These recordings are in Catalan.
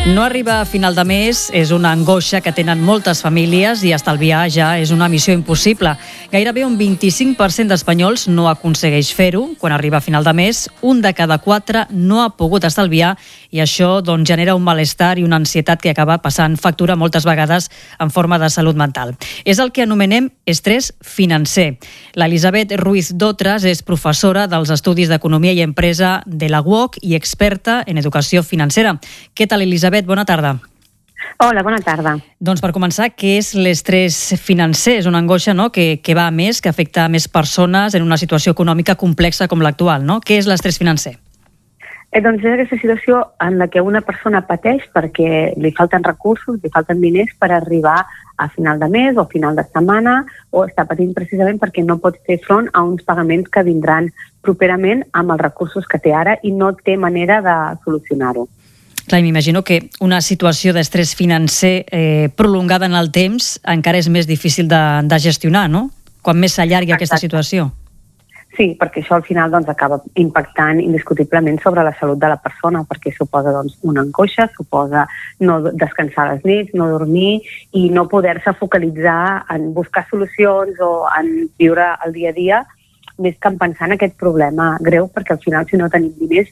No arribar a final de mes és una angoixa que tenen moltes famílies i estalviar ja és una missió impossible. Gairebé un 25% d'espanyols no aconsegueix fer-ho. Quan arriba a final de mes, un de cada 4 no ha pogut estalviar i això genera un malestar i una ansietat que acaba passant factura moltes vegades en forma de salut mental. És el que anomenem estrès financer. L'Elisabet Ruiz Dotres és professora dels Estudis d'Economia i Empresa de la UOC i experta en educació financera. Què tal, Elisabet? Bona tarda. Hola, bona tarda. Doncs per començar, què és l'estrès financer? És una angoixa, no?, que va a més, que afecta a més persones en una situació econòmica complexa com l'actual, no? Què és l'estrès financer? Doncs és aquesta situació en la que una persona pateix perquè li falten recursos, li falten diners per arribar a final de mes o a final de setmana, o està patint precisament perquè no pot fer front a uns pagaments que vindran properament amb els recursos que té ara i no té manera de solucionar-ho. Clar, m'imagino que una situació d'estrès financer prolongada en el temps encara és més difícil de gestionar, no? Quan més s'allargui aquesta situació. Sí, perquè això al final acaba impactant indiscutiblement sobre la salut de la persona, perquè suposa una angoixa, suposa no descansar les nits, no dormir i no poder-se focalitzar en buscar solucions o en viure el dia a dia més que en pensar en aquest problema greu, perquè al final si no tenim diners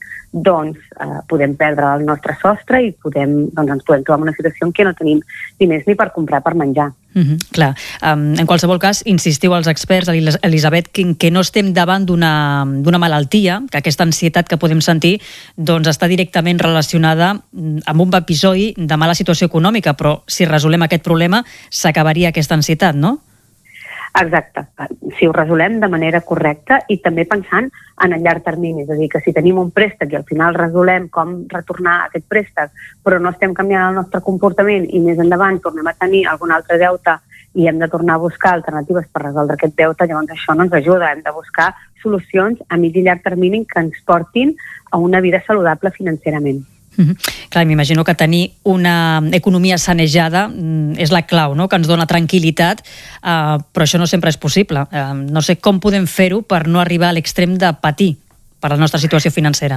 podem perdre el nostre sostre i ens podem trobar en una situació en què no tenim diners ni per comprar, per menjar. Clar. En qualsevol cas, insistiu als experts, Elisabet, que no estem davant d'una malaltia, que aquesta ansietat que podem sentir està directament relacionada amb un episodi de mala situació econòmica, però si resolem aquest problema s'acabaria aquesta ansietat, no? Exacte, si ho resolem de manera correcta i també pensant en el llarg termini, és a dir, que si tenim un préstec i al final resolem com retornar aquest préstec, però no estem canviant el nostre comportament i més endavant tornem a tenir algun altre deute i hem de tornar a buscar alternatives per resoldre aquest deute, llavors això no ens ajuda, hem de buscar solucions a mig i llarg termini que ens portin a una vida saludable financerament. Clar, m'imagino que tenir una economia sanejada és la clau, no?, que ens dona tranquil·litat, però això no sempre és possible. No sé com podem fer-ho per no arribar a l'extrem de patir per la nostra situació financera.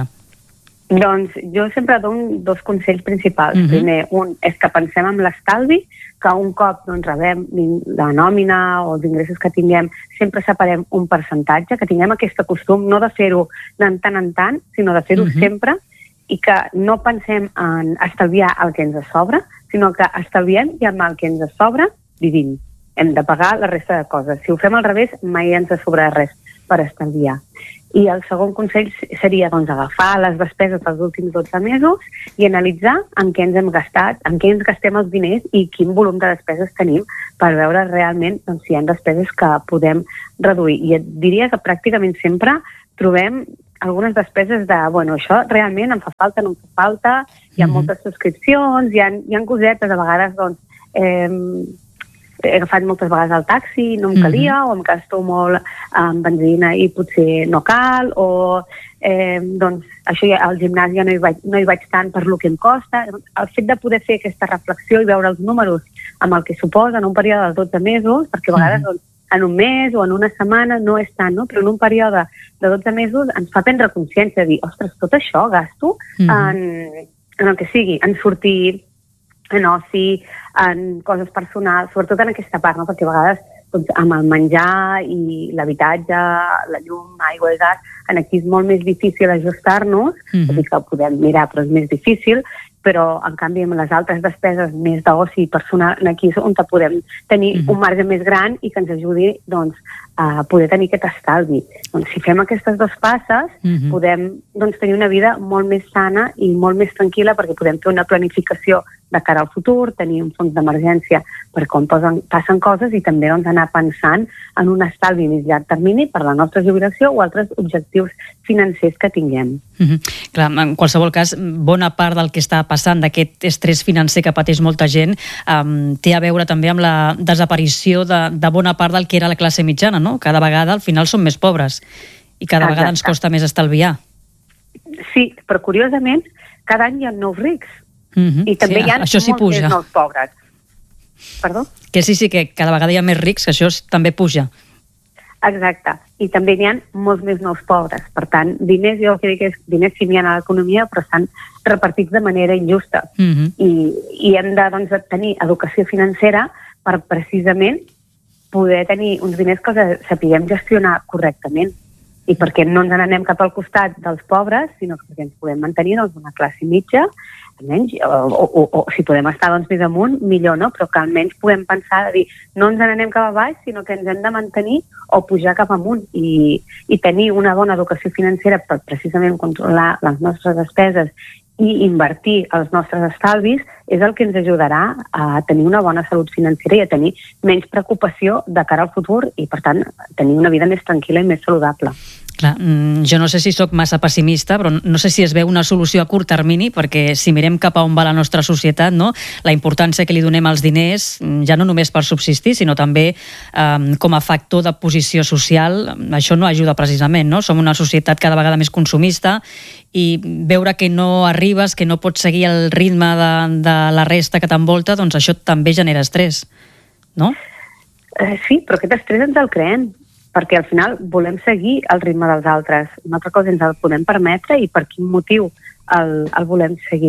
Doncs jo sempre dono 2 consells principals. Primer, un és que pensem en l'estalvi, que un cop rebem la nòmina o els ingressos que tinguem, sempre separem un percentatge, que tinguem aquest costum no de fer-ho de tant en tant, sinó de fer-ho sempre, i que no pensem en estalviar el que ens sobra, sinó que estalviem i amb el que ens sobra vivim. Hem de pagar la resta de coses. Si ho fem al revés, mai ens sobrarà res per estalviar. I el segon consell seria agafar les despeses dels últims 12 mesos i analitzar en què ens hem gastat, en què ens gastem els diners i quin volum de despeses tenim per veure realment si hi ha despeses que podem reduir. I et diria que pràcticament sempre trobem algunes despeses això realment em fa falta, no em fa falta, hi ha moltes subscripcions, hi ha cosetes, a vegades he agafat moltes vegades el taxi, no em calia, o em gasto molt en benzina i potser no cal, o això al gimnàs ja no hi vaig tant per lo que em costa. El fet de poder fer aquesta reflexió i veure els números amb el que suposa en un període de 12 mesos, perquè a vegades en un mes o en una setmana no és tant, no? Però en un període de 12 mesos ens fa prendre consciència de dir, ostres, tot això gasto en el que sigui, en sortir, en oci, en coses personals, sobretot en aquesta part, no? Perquè a vegades amb el menjar i l'habitatge, la llum, aigua i gas, aquí és molt més difícil ajustar-nos, tot i que ho podem mirar, però és més difícil, però en canvi amb les altres despeses més d'oci personal, aquí és on podem tenir un marge més gran i que ens ajudi a poder tenir aquest estalvi. Si fem aquestes 2 passes, podem tenir una vida molt més sana i molt més tranquil·la, perquè podem fer una planificació de cara al futur, tenir un fons d'emergència per quan passen coses i també anar pensant en un estalvi més llarg termini per la nostra jubilació o altres objectius financers que tinguem. Clar, en qualsevol cas, bona part del que està passant, d'aquest estrès financer que pateix molta gent, té a veure també amb la desaparició de bona part del que era la classe mitjana, no? Cada vegada al final som més pobres i cada vegada ens costa més estalviar. Sí, però curiosament cada any hi ha nous rics i també hi ha molts més nous pobres. Perdó? Que sí, que cada vegada hi ha més rics, que això també puja. Exacte. I també n'hi ha molts més nous pobres. Per tant, diners, jo el que dic és, diners sí n'hi ha a l'economia, però estan repartits de manera injusta. I hem de, doncs, tenir educació financera per precisament poder tenir uns diners que els sapiguem gestionar correctament. I perquè no ens n'anem cap al costat dels pobres, sinó que perquè ens podem mantenir doncs, una classe mitja, almenys, o si podem estar doncs, més amunt, millor, no? Però que almenys puguem pensar de dir, no ens n'anem cap a baix, sinó que ens hem de mantenir o pujar cap amunt i tenir una bona educació financera per precisament controlar les nostres despeses i invertir els nostres estalvis és el que ens ajudarà a tenir una bona salut financera i a tenir menys preocupació de cara al futur i, per tant, tenir una vida més tranquil·la i més saludable. Clar, jo no sé si sóc massa pessimista, però no sé si es veu una solució a curt termini, perquè si mirem cap a on va la nostra societat, no? La importància que li donem als diners, ja no només per subsistir, sinó també com a factor de posició social, això no ajuda precisament, no? Som una societat cada vegada més consumista i veure que no arribes, que no pots seguir el ritme de la resta que t'envolta, doncs això també genera estrès, no? Sí, però aquest estrès ens el creem, perquè al final volem seguir el ritme dels altres. Una altra cosa ens el podem permetre i per quin motiu el volem seguir.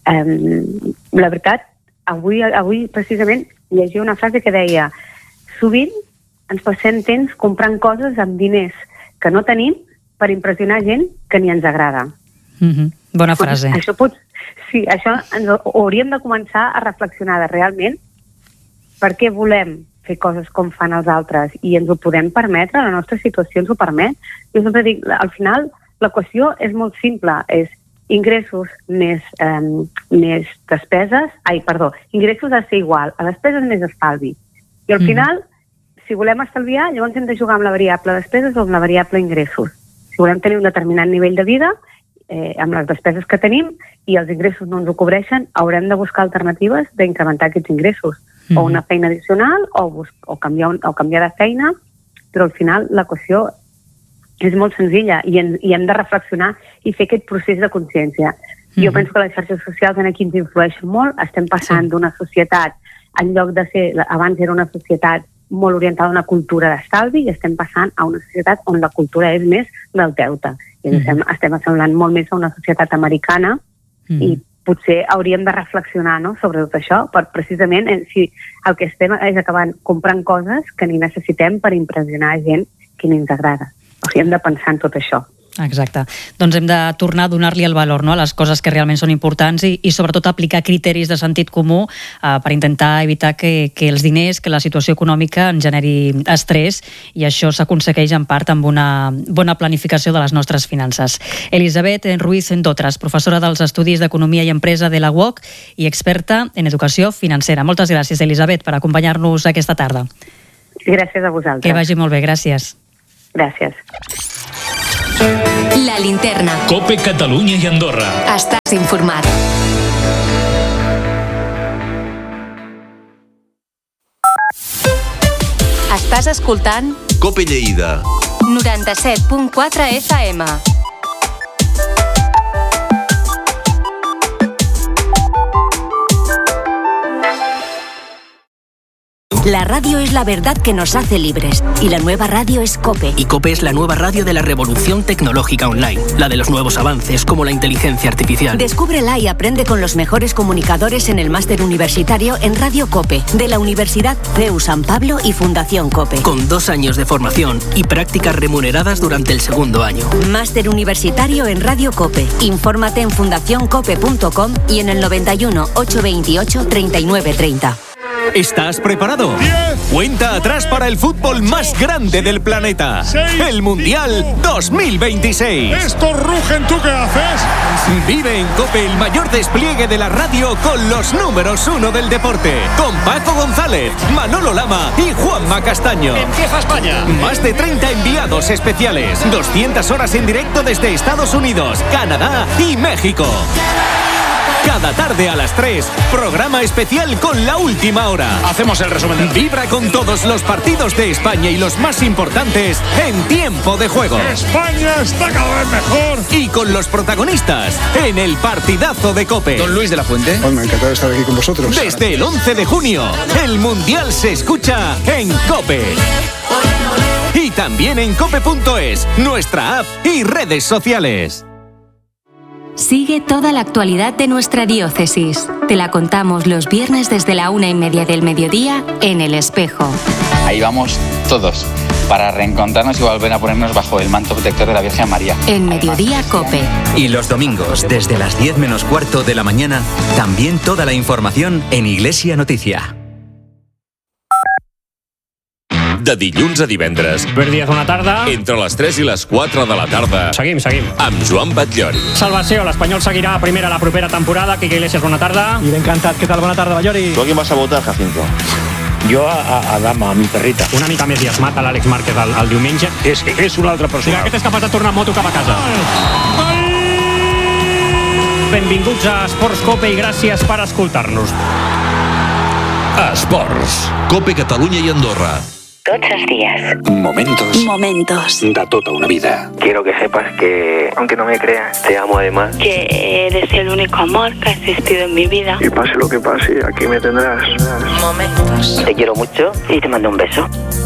La veritat, avui precisament llegia una frase que deia sovint ens passem temps comprant coses amb diners que no tenim per impressionar gent que ni ens agrada. Bona frase. Sí, això ens hauríem de començar a reflexionar de realment per què volem fer coses com fan els altres i ens ho podem permetre, la nostra situació ens ho permet. Jo sempre dic, al final l'equació és molt simple, és ingressos més despeses, ingressos ha de ser igual a despeses més estalvi. I al final, si volem estalviar, llavors hem de jugar amb la variable despeses o amb la variable ingressos. Si volem tenir un determinat nivell de vida, amb les despeses que tenim i els ingressos no ens ho cobreixen, haurem de buscar alternatives d'incrementar aquests ingressos. O una feina addicional o canviar de feina, però al final l'equació és molt senzilla i hem de reflexionar i fer aquest procés de consciència. Jo penso que les xarxes socials aquí ens influeixen molt, estem passant d'una societat, en lloc de ser, abans era una societat molt orientada a una cultura d'estalvi i estem passant a una societat on la cultura és més del deute. I estem assemblant molt més a una societat americana i potser hauríem de reflexionar, no?, sobre tot això, per precisament si el que estem és acabant comprant coses que ni necessitem per impressionar gent que ni ens agrada. O sigui, hem de pensar en tot això. Exacte. Doncs hem de tornar a donar-li el valor, no?, a les coses que realment són importants i sobretot aplicar criteris de sentit comú per intentar evitar que els diners, que la situació econòmica ens generi estrès, i això s'aconsegueix en part amb una bona planificació de les nostres finances. Elisabet Ruiz Endotras, professora dels Estudis d'Economia i Empresa de la UOC i experta en educació financera. Moltes gràcies, Elisabet, per acompanyar-nos aquesta tarda. Gràcies a vosaltres. Que vagi molt bé, gràcies. Gràcies. La Linterna. COPE Catalunya i Andorra. Estàs informat. Estàs escoltant COPE Lleida 97.4 FM. La radio es la verdad que nos hace libres. Y la nueva radio es COPE. Y COPE es la nueva radio de la revolución tecnológica online. La de los nuevos avances, como la inteligencia artificial. Descúbrela y aprende con los mejores comunicadores en el máster universitario en Radio COPE, de la Universidad CEU San Pablo y Fundación COPE. Con 2 años de formación y prácticas remuneradas durante el 2º año. Máster universitario en Radio COPE. Infórmate en fundacioncope.com y en el 91 828 3930. ¿Estás preparado? 10. Cuenta atrás para el fútbol más grande del planeta. 6. El Mundial 2026. Estos rugen, ¿tú qué haces? Vive en COPE el mayor despliegue de la radio con los números 1 del deporte. Con Paco González, Manolo Lama y Juanma Castaño. Empieza España. Más de 30 enviados especiales. 200 horas en directo desde Estados Unidos, Canadá y México. Cada tarde a las 3, programa especial con La Última Hora. Hacemos el resumen. Vibra con todos los partidos de España y los más importantes en tiempo de juego. España está cada vez mejor. Y con los protagonistas en el partidazo de COPE. Don Luis de la Fuente. Pues me ha encantado estar aquí con vosotros. Desde el 11 de junio, el Mundial se escucha en COPE. Y también en cope.es, nuestra app y redes sociales. Sigue toda la actualidad de nuestra diócesis. Te la contamos los viernes desde la 1:30 del mediodía en El Espejo. Ahí vamos todos, para reencontrarnos y volver a ponernos bajo el manto protector de la Virgen María. En Mediodía Cope. Y los domingos, desde las 10 menos cuarto de la mañana, también toda la información en Iglesia Noticia. De dilluns a divendres. Per dies, bona tarda. Entre les 3 i les 4 de la tarda. Seguim. Amb Joan Batllori. Salvació, l'Espanyol seguirà a primera la propera temporada. Quique Iglesias, bona tarda. I ben cantat, què tal? Bona tarda, Batllori. ¿Tú a quién vas a votar, Jacinto? Jo a Dama, a mi perrita. Una mica més i es mata l'Àlex Márquez el diumenge. És una altra persona. Aquest és capaç de tornar en moto cap a casa. Benvinguts a Esports Cope i gràcies per escoltar-nos. Esports. Cope Catalunya i Andorra. Tots els días. Momentos. De tota una vida. Quiero que sepas que, aunque no me creas, te amo además. Que eres el único amor que ha existido en mi vida. Y pase lo que pase, aquí me tendrás. Momentos. Te quiero mucho y te mando un beso.